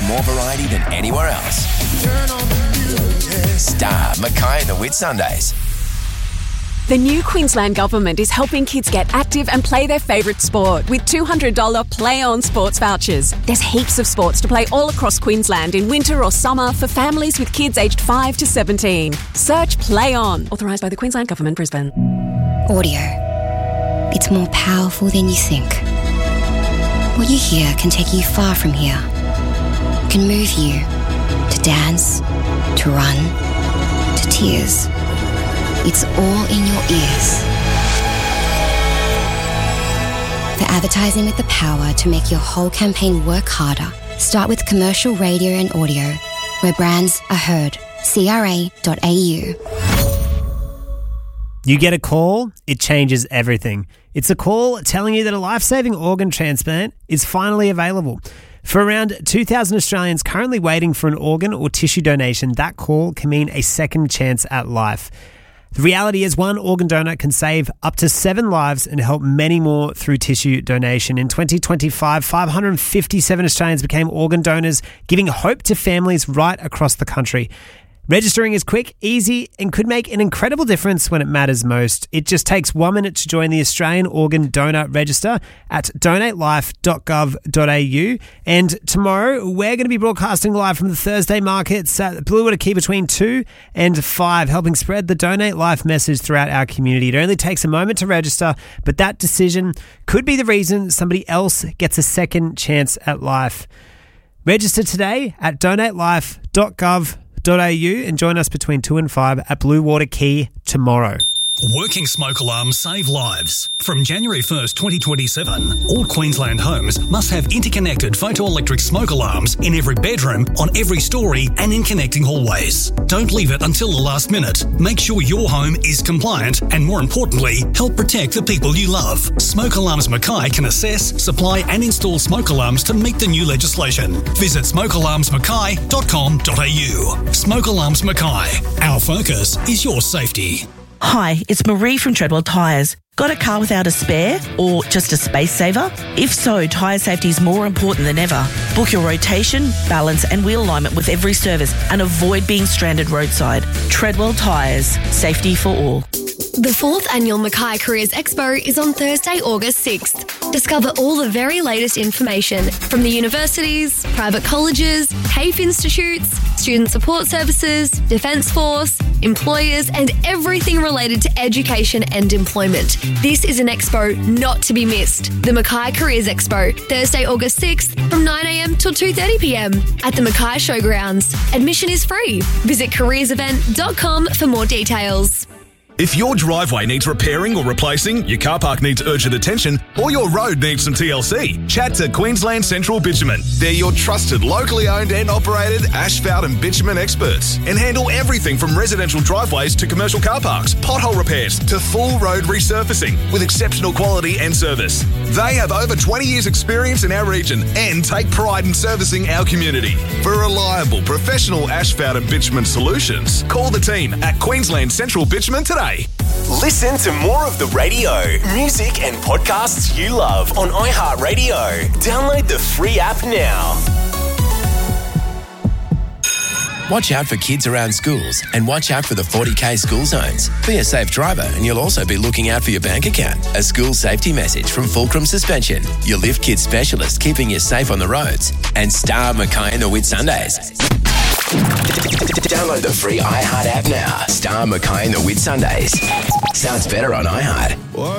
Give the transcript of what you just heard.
offers more variety than anywhere else. Star Mackay and the Whitsundays. The new Queensland Government is helping kids get active and play their favourite sport with $200 Play On sports vouchers. There's heaps of sports to play all across Queensland in winter or summer for families with kids aged 5 to 17. Search Play On. Authorised by the Queensland Government, Brisbane. Audio. It's more powerful than you think. What you hear can take you far from here. It can move you to dance, to run, to tears. It's all in your ears. For advertising with the power to make your whole campaign work harder, start with commercial radio and audio, where brands are heard. CRA.au. You get a call, it changes everything. It's a call telling you that a life-saving organ transplant is finally available. For around 2,000 Australians currently waiting for an organ or tissue donation, that call can mean a second chance at life. The reality is one organ donor can save up to 7 lives and help many more through tissue donation. In 2025, 557 Australians became organ donors, giving hope to families right across the country. Registering is quick, easy, and could make an incredible difference when it matters most. It just takes 1 minute to join the Australian Organ Donor Register at donatelife.gov.au. And tomorrow, we're going to be broadcasting live from the Thursday markets at Bluewater Quay between 2 and 5, helping spread the Donate Life message throughout our community. It only takes a moment to register, but that decision could be the reason somebody else gets a second chance at life. Register today at donatelife.gov.au and join us between 2 and 5 at Bluewater Quay tomorrow. Working smoke alarms save lives. From January 1st, 2027, all Queensland homes must have interconnected photoelectric smoke alarms in every bedroom, on every story and in connecting hallways. Don't leave it until the last minute. Make sure your home is compliant and, more importantly, help protect the people you love. Smoke Alarms Mackay can assess, supply and install smoke alarms to meet the new legislation. Visit smokealarmsmackay.com.au. Smoke Alarms Mackay. Our focus is your safety. Hi, it's Marie from Treadwell Tyres. Got a car without a spare or just a space saver? If so, tyre safety is more important than ever. Book your rotation, balance and wheel alignment with every service and avoid being stranded roadside. Treadwell Tyres. Safety for all. The 4th Annual Mackay Careers Expo is on Thursday, August 6th. Discover all the very latest information from the universities, private colleges, TAFE institutes, student support services, Defence Force, employers and everything related to education and employment. This is an expo not to be missed. The Mackay Careers Expo, Thursday, August 6th from 9am till 2:30pm at the Mackay Showgrounds. Admission is free. Visit careersevent.com for more details. If your driveway needs repairing or replacing, your car park needs urgent attention, or your road needs some TLC, chat to Queensland Central Bitumen. They're your trusted, locally owned and operated asphalt and bitumen experts and handle everything from residential driveways to commercial car parks, pothole repairs to full road resurfacing with exceptional quality and service. They have over 20 years experience in our region and take pride in servicing our community. For reliable, professional asphalt and bitumen solutions, call the team at Queensland Central Bitumen today. Listen to more of the radio, music and podcasts you love on iHeartRadio. Download the free app now. Watch out for kids around schools and watch out for the 40K school zones. Be a safe driver and you'll also be looking out for your bank account. A school safety message from Fulcrum Suspension, your lift kit specialist keeping you safe on the roads. And Star Mackay and the Whitsundays. Download the free iHeart app now. Star Mackay and the Whitsundays. Sounds better on iHeart.